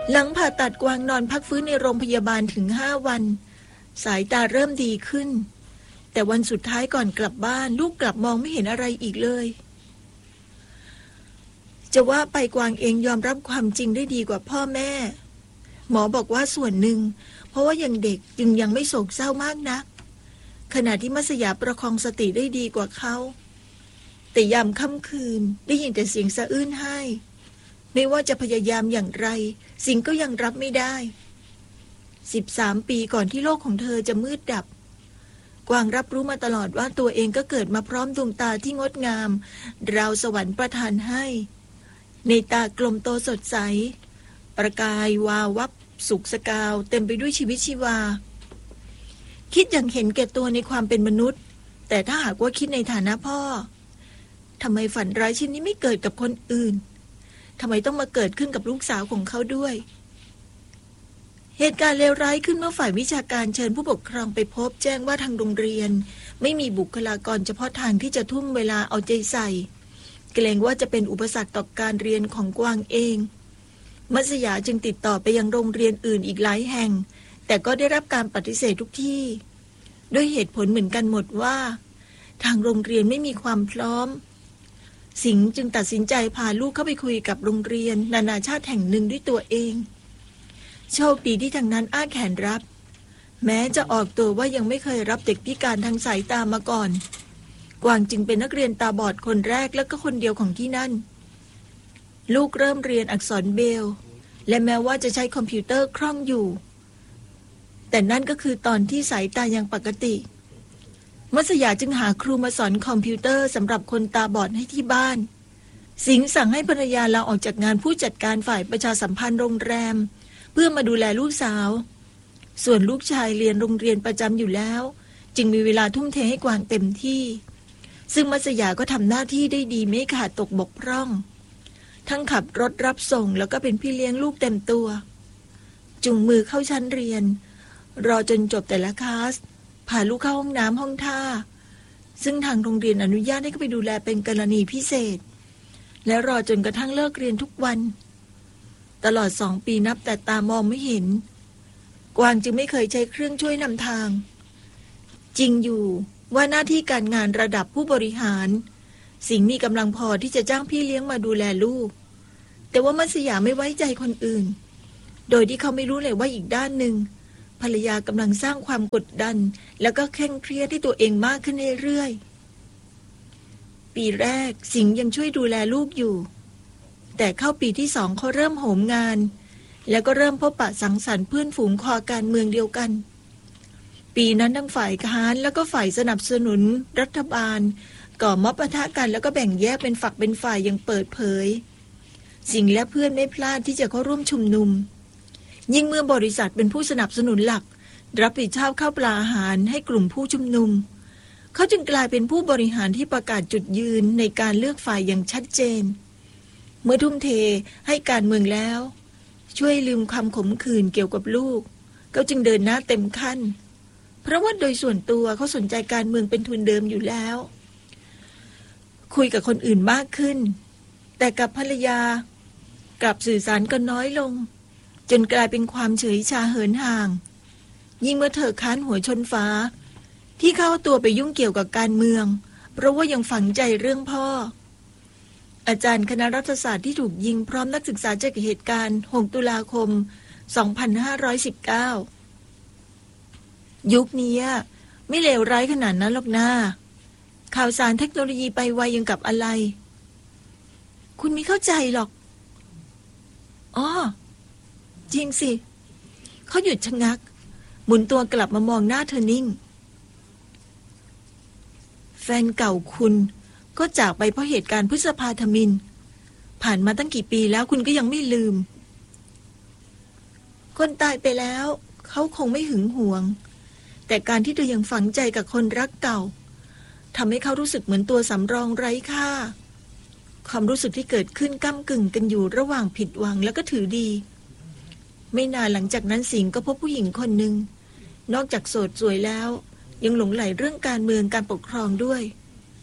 หลังผ่าตัดกวางนอนพักฟื้นในโรงพยาบาลถึง5 วันสายตาเริ่มดีขึ้นแต่วันสุดท้ายก่อนกลับบ้านลูกกลับมองไม่เห็นอะไรอีกเลยจะว่าไปกวางเองยอมรับความจริงได้ดีกว่าพ่อแม่หมอบอกว่าส่วนหนึ่งเพราะว่ายังเด็กจึงยังไม่โศกเศร้ามากนักขณะที่มัสยาประคองสติได้ดีกว่าเขาแต่ยามค่ำคืนได้ยินแต่เสียงสะอื้นไห้ไม่ว่าจะพยายามอย่างไรสิ่งก็ยังรับไม่ได้13 ปีก่อนที่โลกของเธอจะมืดดับกวางรับรู้มาตลอดว่าตัวเองก็เกิดมาพร้อมดวงตาที่งดงามราวสวรรค์ประทานให้ในตากลมโตสดใสประกายวาววับสุขสกาวเต็มไปด้วยชีวิตชีวาคิดอย่างเห็นแก่ตัวในความเป็นมนุษย์แต่ถ้าหากว่าคิดในฐานะพ่อทำไมฝันร้ายเช่นนี้ไม่เกิดกับคนอื่นทำไมต้องมาเกิดขึ้นกับลูกสาวของเขาด้วยเหตุการณ์เลวร้ายขึ้นเมื่อฝ่ายวิชาการเชิญผู้ปกครองไปพบแจ้งว่าทางโรงเรียนไม่มีบุคลากรเฉพาะทางที่จะทุ่มเวลาเอาใจใส่เกรงว่าจะเป็นอุปสรรคต่อการเรียนของกวางเองมัสยาจึงติดต่อไปยังโรงเรียนอื่นอีกหลายแห่งแต่ก็ได้รับการปฏิเสธทุกที่ด้วยเหตุผลเหมือนกันหมดว่าทางโรงเรียนไม่มีความพร้อมสิงห์จึงตัดสินใจพาลูกเข้าไปคุยกับโรงเรียนนานาชาติแห่งหนึ่งด้วยตัวเองโชคดีที่ทางนั้นอ้าแขนรับแม้จะออกตัวว่ายังไม่เคยรับเด็กพิการทางสายตามาก่อนกวางจึงเป็นนักเรียนตาบอดคนแรกและก็คนเดียวของที่นั่นลูกเริ่มเรียนอักษรเบรลล์และแม้ว่าจะใช้คอมพิวเตอร์คล่องอยู่แต่นั่นก็คือตอนที่สายตายังปกติมัสยาจึงหาครูมาสอนคอมพิวเตอร์สำหรับคนตาบอดให้ที่บ้านสิงห์สั่งให้ภรรยาลาออกจากงานผู้จัดการฝ่ายประชาสัมพันธ์โรงแรมเพื่อมาดูแลลูกสาวส่วนลูกชายเรียนโรงเรียนประจำอยู่แล้วจึงมีเวลาทุ่มเทให้กวางเต็มที่ซึ่งมัสยาก็ทำหน้าที่ได้ดีไม่ขาดตกบกพร่องทั้งขับรถรับส่งแล้วก็เป็นพี่เลี้ยงลูกเต็มตัวจุงมือเข้าชั้นเรียนรอจนจบแต่ละคลาสพาลูกเข้าห้องน้ำห้องท่าซึ่งทางโรงเรียนอนุญาตให้เขาไปดูแลเป็นกรณีพิเศษและรอจนกระทั่งเลิกเรียนทุกวันตลอด2 ปีนับแต่ตามองไม่เห็นกวางจึงไม่เคยใช้เครื่องช่วยนำทางจริงอยู่ว่าหน้าที่การงานระดับผู้บริหารสิงห์มีกำลังพอที่จะจ้างพี่เลี้ยงมาดูแลลูกแต่ว่ามัสยาไม่ไว้ใจคนอื่นโดยที่เขาไม่รู้เลยว่าอีกด้านหนึ่งภรรยากำลังสร้างความกดดันแล้วก็เคร่งเครียดที่ตัวเองมากขึ้นเรื่อยๆปีแรกสิงห์ยังช่วยดูแลลูกอยู่แต่เข้าปีที่2เขาเริ่มโหมงานแล้วก็เริ่มพบปะสังสรรค์เพื่อนฝูงคอการเมืองเดียวกันปีนั้นทั้งฝ่ายค้านแล้วก็ฝ่ายสนับสนุนรัฐบาลก่อม็อบปะทะกันแล้วก็แบ่งแยกเป็นฝักเป็นฝ่ายอย่างเปิดเผยสิงห์และเพื่อนไม่พลาดที่จะเข้าร่วมชุมนุมยิ่งเมื่อบริษัทเป็นผู้สนับสนุนหลักรับผิดชอบข้าวปลาอาหารให้กลุ่มผู้ชุมนุมเขาจึงกลายเป็นผู้บริหารที่ประกาศจุดยืนในการเลือกฝ่ายอย่างชัดเจนเมื่อทุ่มเทให้การเมืองแล้วช่วยลืมความขมขื่นเกี่ยวกับลูกเขาจึงเดินหน้าเต็มขั้นเพราะว่าโดยส่วนตัวเขาสนใจการเมืองเป็นทุนเดิมอยู่แล้วคุยกับคนอื่นมากขึ้นแต่กับภรรยากลับสื่อสารกันน้อยลงจนกลายเป็นความเฉยชาเหินห่างยิ่งเมื่อเธอค้านหัวชนฟ้าที่เข้าตัวไปยุ่งเกี่ยวกับการเมืองเพราะว่ายังฝังใจเรื่องพ่ออาจารย์คณะรัฐศาสตร์ที่ถูกยิงพร้อมนักศึกษาจากเหตุการณ์6 ตุลาคม 2519ยุคนี้ไม่เลวร้ายขนาดนั้นหรอกนะข่าวสารเทคโนโลยีไปไวยังกับอะไรคุณไม่เข้าใจหรอกอ๋อจริงสิเขาหยุดชะงักหมุนตัวกลับมามองหน้าเธอนิ่งแฟนเก่าคุณก็จากไปเพราะเหตุการณ์พฤษภาธมิฬผ่านมาตั้งกี่ปีแล้วคุณก็ยังไม่ลืมคนตายไปแล้วเขาคงไม่หึงหวงแต่การที่เธอยังฝังใจกับคนรักเก่าทำให้เขารู้สึกเหมือนตัวสำรองไร้ค่าความรู้สึกที่เกิดขึ้นก้ำกึ่งกันอยู่ระหว่างผิดหวังแล้วก็ถือดีไม่นานหลังจากนั้นสิงห์ก็พบผู้หญิงคนหนึ่งนอกจากโสดสวยแล้วยังหลงใหลเรื่องการเมืองการปกครองด้วย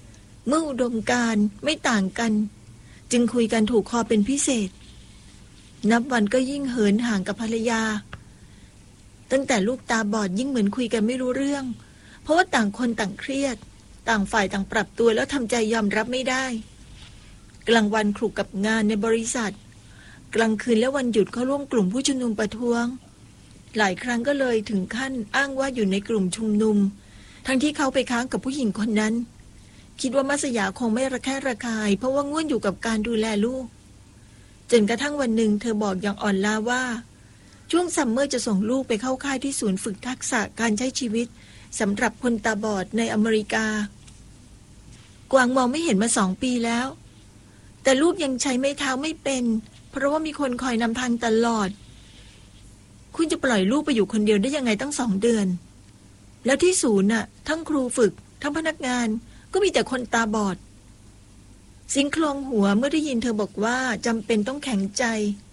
เมื่ออุดมการณ์ไม่ต่างกันจึงคุยกันถูกคอเป็นพิเศษนับวันก็ยิ่งเหินห่างกับภรรยาตั้งแต่ลูกตาบอดยิ่งเหมือนคุยกันไม่รู้เรื่องเพราะว่าต่างคนต่างเครียดต่างฝ่ายต่างปรับตัวแล้วทำใจยอมรับไม่ได้กลางวันคลุกกับงานในบริษัทกลางคืนและวันหยุดเขาร่วมกลุ่มผู้ชุมนุมประท้วงหลายครั้งก็เลยถึงขั้นอ้างว่าอยู่ในกลุ่มชุมนุมทั้งที่เขาไปค้างกับผู้หญิงคนนั้นคิดว่ามัสยาคงไม่ระแคะระคายเพราะว่าง่วนอยู่กับการดูแลลูกจนกระทั่งวันหนึ่งเธอบอกอย่างอ่อนล้าว่าช่วงซัมเมอร์จะส่งลูกไปเข้าค่ายที่ศูนย์ฝึกทักษะการใช้ชีวิตสำหรับคนตาบอดในอเมริกากวางมองไม่เห็นมา2 ปีแล้วแต่ลูกยังใช้ไม้เท้าไม่เป็นเพราะว่ามีคนคอยนำทางตลอดคุณจะปล่อยลูกไปอยู่คนเดียวได้ยังไงตั้ง2 เดือนแล้วที่ศูนย์น่ะทั้งครูฝึกทั้งพนักงานก็มีแต่คนตาบอดสิงคลองหัวเมื่อได้ยินเธอบอกว่าจำเป็นต้องแข็งใจ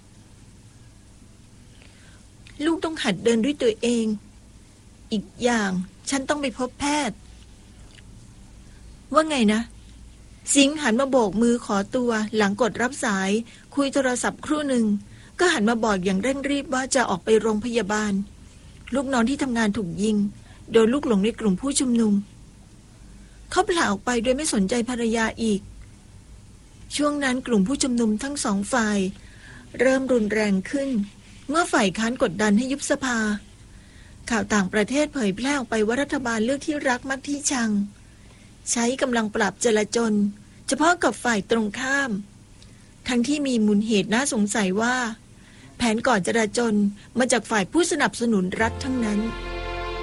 ลูกต้องหัดเดินด้วยตัวเองอีกอย่างฉันต้องไปพบแพทย์ว่าไงนะสิงหันมาโบกมือขอตัวหลังกดรับสายคุยโทรศัพท์ครู่หนึ่งก็หันมาบอกอย่างเร่งรีบว่าจะออกไปโรงพยาบาลลูกน้องที่ทำงานถูกยิงโดนลูกหลงในกลุ่มผู้ชุมนุมเขาพลาออกไปโดยไม่สนใจภรรยาอีกช่วงนั้นกลุ่มผู้ชุมนุมทั้ง2 ฝ่ายเริ่มรุนแรงขึ้นเมื่อฝ่ายค้านกดดันให้ยุบสภาข่าวต่างประเทศเผยแพร่ออกไปว่ารัฐบาลเลือกที่รักมักที่ชังใช้กำลังปราบจลาจลเฉพาะกับฝ่ายตรงข้ามทั้งที่มีมูลเหตุน่าสงสัยว่าแผนก่อจลาจลมาจากฝ่ายผู้สนับสนุนรัฐทั้งนั้น